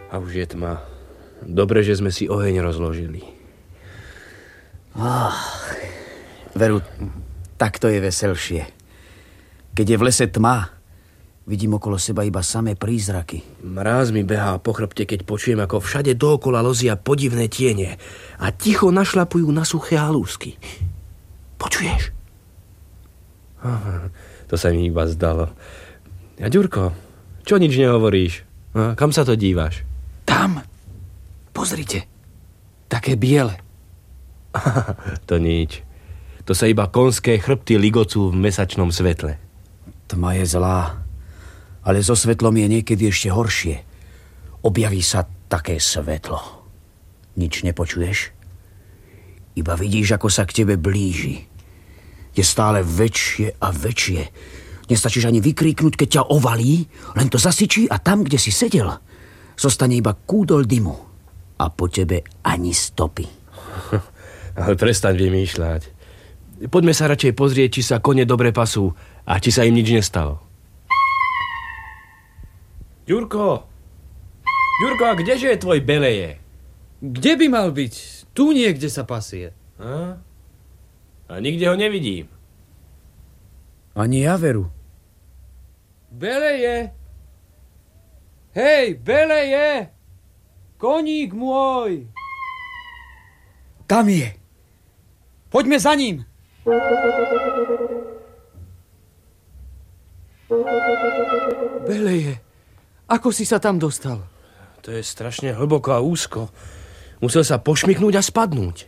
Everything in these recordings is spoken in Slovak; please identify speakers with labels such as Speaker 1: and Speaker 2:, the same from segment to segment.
Speaker 1: A už je tma. Dobre, že sme si oheň rozložili.
Speaker 2: Veru, takto je veselšie. Keď je v lese tma, vidím okolo seba iba samé prízraky.
Speaker 1: Mráz mi behá po chrbte, keď počujem, ako všade dookola lozia podivné tiene a ticho našlapujú na suché halúsky. Počuješ? To sa mi iba zdalo. A Ďurko, čo nič nehovoríš? Kam sa to díváš?
Speaker 2: Tam. Pozrite. Také biele.
Speaker 1: To nič. To sa iba konské chrbty ligocú v mesačnom svetle.
Speaker 2: Tma je zlá, ale so svetlom je niekedy ešte horšie. Objaví sa také svetlo. Nič nepočuješ? Iba vidíš, ako sa k tebe blíži. Je stále väčšie a väčšie. Nestačíš ani vykríknuť, keď ťa ovalí, len to zasyčí a tam, kde si sedel, zostane iba kúdol dymu. A po tebe ani stopy.
Speaker 1: Ale prestaň vymýšľať. Poďme sa radšej pozrieť, či sa kone dobre pasú a či sa im nič nestalo. Ďurko! Ďurko, a kdeže je tvoj beleje?
Speaker 3: Kde by mal byť? Tu niekde sa pasie.
Speaker 1: A nikde ho nevidím.
Speaker 2: Ani ja, Veru.
Speaker 3: Beleje! Hej, beleje! Koník môj!
Speaker 2: Tam je. Poďme za ním.
Speaker 3: Beleje, ako si sa tam dostal?
Speaker 1: To je strašne hlboko a úzko. Musel sa pošmyknúť a spadnúť.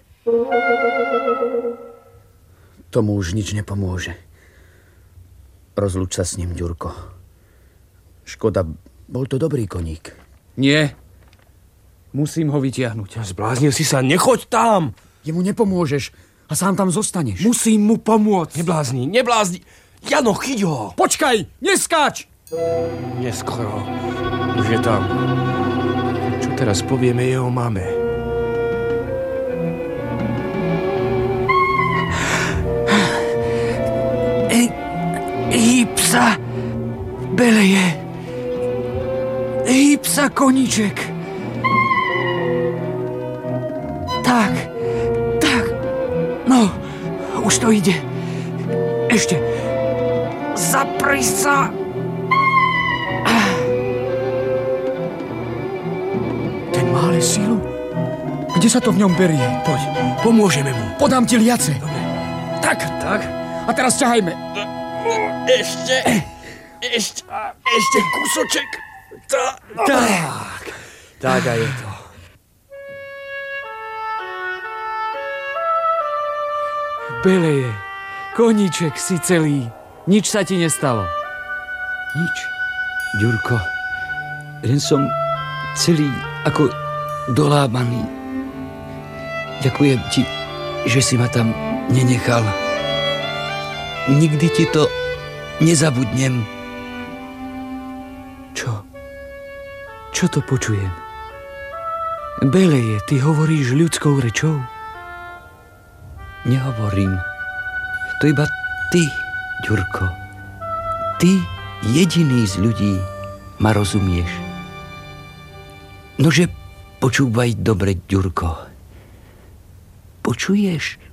Speaker 2: Tomu už nič nepomôže. Rozlúč sa s ním, Ďurko. Škoda, bol to dobrý koník.
Speaker 3: Nie. Musím ho vytiahnuť.
Speaker 1: Zbláznil si sa, nechoď tam!
Speaker 2: Jemu nepomôžeš a sám tam zostaneš.
Speaker 3: Musím mu pomôcť.
Speaker 1: Neblázni. Jano, chyť ho!
Speaker 2: Počkaj, neskáč!
Speaker 1: Neskoro. Už je tam. Čo teraz povieme jeho mame?
Speaker 3: Hýb sa, beleje. Hýb sa, koníček. Tak. No, už to ide. Ešte. Zapri sa.
Speaker 2: Ten má ale sílu. Kde sa to v ňom berie?
Speaker 1: Poď, pomôžeme mu.
Speaker 2: Podám ti liace.
Speaker 1: Dobre.
Speaker 2: Tak. A teraz ťahajme.
Speaker 1: Ešte kúsoček. Tak a je to.
Speaker 3: Beleje, koníček, si celý. Nič sa ti nestalo.
Speaker 4: Nič, Ďurko. Len som celý ako dolámaný. Ďakujem ti, že si ma tam nenechal. Nikdy ti to nezabudnem.
Speaker 3: Čo to počujem? Beleje, ty hovoríš ľudskou rečou?
Speaker 4: Nehovorím. To iba ty, Ďurko. Ty, jediný z ľudí, ma rozumieš. Nože počúvaj dobre, Ďurko. Počuješ?